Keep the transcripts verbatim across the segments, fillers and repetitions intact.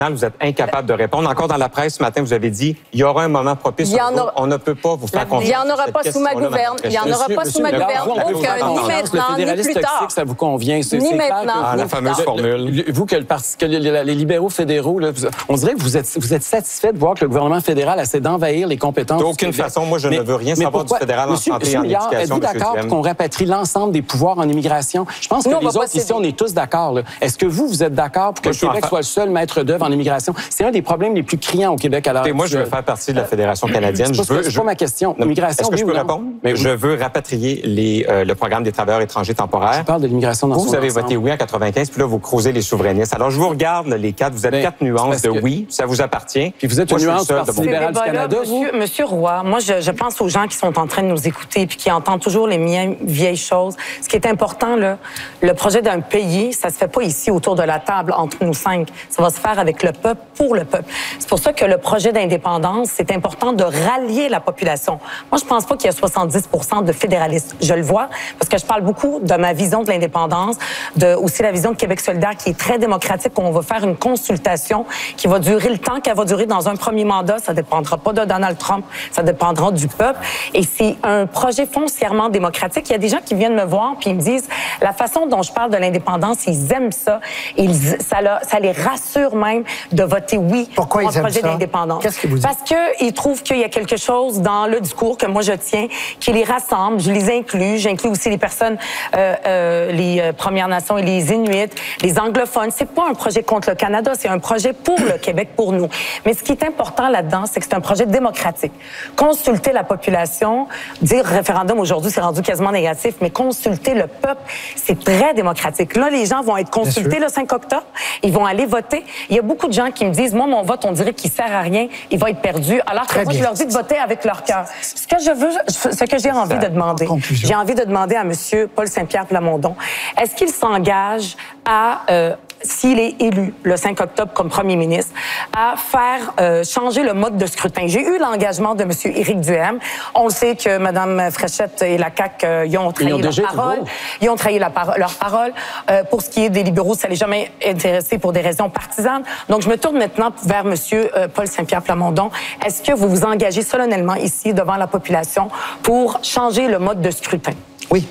Vous êtes incapable de répondre. Encore dans la presse ce matin, vous avez dit il y aura un moment propice. Il y en aura... On ne peut pas vous faire confiance. Il n'y en aura pas sous ma gouverne. Il n'y en aura pas sous ma gouverne. Aucun, ni maintenant, ni plus tard. Ça vous convient. Ni maintenant. Ah, la fameuse formule. Vous, que, le parti, que les libéraux fédéraux, là, on dirait que vous êtes, vous êtes satisfait de voir que le gouvernement fédéral essaie d'envahir les compétences. D'aucune façon, moi, je mais, ne veux rien savoir pourquoi, du fédéral en monsieur, santé monsieur et en Milliard, éducation. Êtes-vous d'accord pour qu'on rapatrie l'ensemble des pouvoirs en immigration? Je pense que Nous, les autres ici, on est tous d'accord. Est-ce que vous, vous êtes d'accord pour que le Québec soit le seul maître d'œuvre en immigration? C'est un des problèmes les plus criants au Québec à l'heure actuelle. Moi, je veux faire partie de la Fédération canadienne. C'est pas, je veux, pas ma question. L'immigration, Est-ce que oui je peux ou non? répondre? Mais je veux rapatrier les, euh, le programme des travailleurs étrangers temporaires. Je parle de l'immigration dans vous, son vous avez ensemble. voté oui en quatre-vingt-quinze, puis là, vous creusez les souverainistes. Alors, je vous regarde, là, les quatre. Vous êtes ben, quatre nuances de que... oui. Ça vous appartient. Puis vous êtes moi, une nuance du Parti bon. libéral du Canada, vous? Monsieur, Monsieur Roy, moi, je, je pense aux gens qui sont en train de nous écouter puis qui entendent toujours les mêmes vieilles choses. Ce qui est important, là, le projet d'un pays, ça se fait pas ici autour de la table entre nous cinq. Ça va se faire avec le peuple, pour le peuple. C'est pour ça que le projet d'indépendance, c'est important de rallier la population. Moi, je pense pas qu'il y a soixante-dix pour cent de fédéralistes. Je le vois parce que je parle beaucoup de ma vision de l'indépendance, de aussi la vision de Québec solidaire qui est très démocratique, où on va faire une consultation qui va durer le temps qu'elle va durer dans un premier mandat. Ça dépendra pas de Donald Trump, ça dépendra du peuple. Et c'est un projet foncièrement démocratique. Il y a des gens qui viennent me voir puis ils me disent la façon dont je parle de l'indépendance, ils aiment ça. Ils, ça, leur, ça les rassure même de voter oui Pourquoi pour ils un projet aiment ça? d'indépendance. Qu'est-ce qu'ils vous disent? Parce qu'ils trouvent qu'il y a quelque chose dans le discours que moi je tiens qui les rassemble. Je les inclus. J'inclus aussi les personnes, euh, euh, les Premières Nations et les Inuits, les anglophones. C'est pas un projet contre le Canada, c'est un projet pour le Québec, pour nous. Mais ce qui est important là-dedans, c'est que c'est un projet démocratique. Consulter la population, dire référendum aujourd'hui, c'est rendu quasiment négatif, mais consulter le peuple, c'est très démocratique. Là, les gens vont être consultés le cinq octobre, ils vont aller voter. Il y a beaucoup de gens qui me disent, moi, mon vote, on dirait qu'il sert à rien, il va être perdu. Alors que moi, je leur dis de voter avec leur cœur. Ce que je veux, ce que j'ai envie de demander, j'ai envie de demander à M. Paul Saint-Pierre Plamondon, est-ce qu'il s'engage à... Euh, s'il est élu le cinq octobre comme premier ministre, à faire euh, changer le mode de scrutin. J'ai eu l'engagement de M. Éric Duhaime. On le sait que Mme Fréchette et la C A Q, euh, ils ont trahi ils ont leur parole. Ils ont trahi la par leur parole. Euh, pour ce qui est des libéraux, ça ne les jamais intéressé pour des raisons partisanes. Donc, je me tourne maintenant vers M. Euh, Paul Saint-Pierre Plamondon. Est-ce que vous vous engagez solennellement ici devant la population pour changer le mode de scrutin? Oui.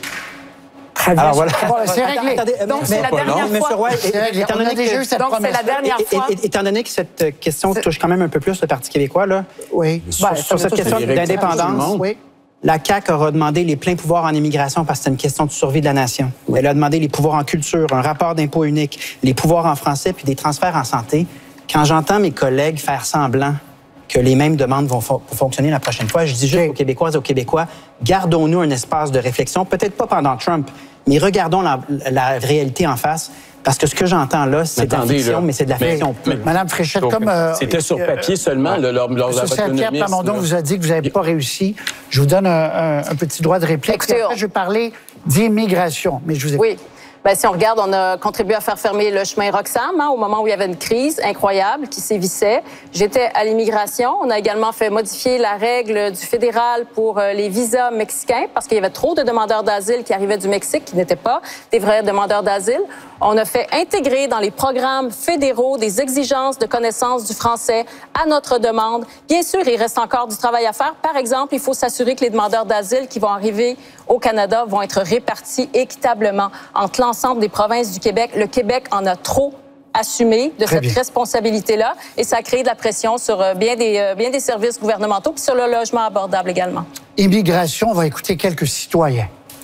Très bien. Alors voilà. Bon, c'est réglé. Attendez, donc, c'est la dernière non, fois. Roy, étant donné que, donc, c'est la dernière fois. Et, et, étant donné que cette question touche quand même un peu plus le Parti québécois, là, oui. sur, ben, sur cette question d'indépendance, oui. La C A Q aura demandé les pleins pouvoirs en immigration parce que c'est une question de survie de la nation. Oui. Elle a demandé les pouvoirs en culture, un rapport d'impôt unique, les pouvoirs en français puis des transferts en santé. Quand j'entends mes collègues faire semblant que les mêmes demandes vont fo- fonctionner la prochaine fois, je dis juste aux Québécoises et aux Québécois, gardons-nous un espace de réflexion, peut-être pas pendant Trump, mais regardons la, la réalité en face. Parce que ce que j'entends là, c'est de la fiction, là. mais c'est de la fiction. Mais, mais, Madame Fréchette, comme... Euh, C'était sur papier euh, seulement, euh, lors, lors de la Saint-Pierre Plamondon vous a dit que vous n'avez pas réussi. Je vous donne un, un, un petit droit de réplique. Écoutez, après, je vais parler d'immigration, mais je vous ai... Oui. Bien, si on regarde, on a contribué à faire fermer le chemin Roxham, hein, au moment où il y avait une crise incroyable qui sévissait. J'étais à l'immigration. On a également fait modifier la règle du fédéral pour euh, les visas mexicains parce qu'il y avait trop de demandeurs d'asile qui arrivaient du Mexique, qui n'étaient pas des vrais demandeurs d'asile. On a fait intégrer dans les programmes fédéraux des exigences de connaissance du français à notre demande. Bien sûr, il reste encore du travail à faire. Par exemple, il faut s'assurer que les demandeurs d'asile qui vont arriver au Canada vont être répartis équitablement entre l'ensemble des provinces du Québec. Le Québec en a trop assumé de Très cette bien. responsabilité-là et ça a créé de la pression sur bien des, bien des services gouvernementaux puis sur le logement abordable également. Immigration, on va écouter quelques citoyens.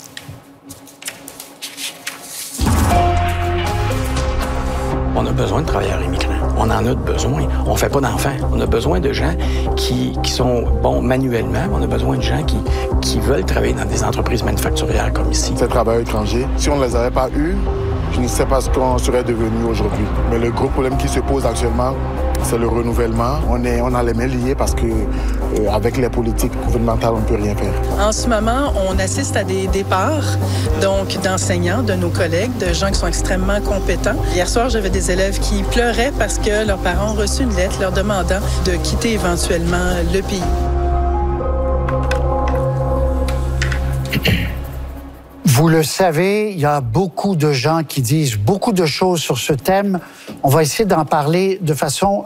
On a besoin de travailleurs immigrants. On en a besoin. On ne fait pas d'enfants. On a besoin de gens qui, qui sont bons manuellement. On a besoin de gens qui, qui veulent travailler dans des entreprises manufacturières comme ici. Ces travailleurs étrangers, si on ne les avait pas eus, je ne sais pas ce qu'on serait devenu aujourd'hui. Mais le gros problème qui se pose actuellement, c'est le renouvellement. On, est, on a les mains liées parce que euh, avec les politiques gouvernementales, on ne peut rien faire. En ce moment, on assiste à des départs donc d'enseignants, de nos collègues, de gens qui sont extrêmement compétents. Hier soir, j'avais des élèves qui pleuraient parce que leurs parents ont reçu une lettre leur demandant de quitter éventuellement le pays. Vous le savez, il y a beaucoup de gens qui disent beaucoup de choses sur ce thème. On va essayer d'en parler de façon